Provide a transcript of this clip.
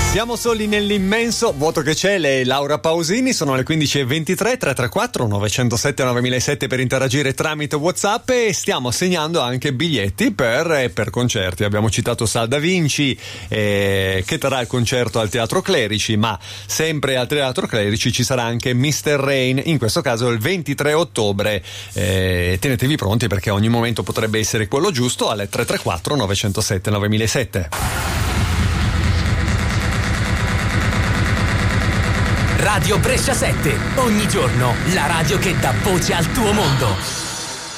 Siamo soli nell'immenso vuoto che c'è, lei Laura Pausini, sono le 15:23, 334 907 9007 per interagire tramite WhatsApp e stiamo segnando anche biglietti per concerti. Abbiamo citato Sal Da Vinci che terrà il concerto al Teatro Clerici, ma sempre al Teatro Clerici ci sarà anche Mr. Rain, in questo caso il 23 ottobre. Tenetevi pronti perché ogni momento potrebbe essere quello giusto alle 334 907 9007. Radio Brescia 7, ogni giorno la radio che dà voce al tuo mondo.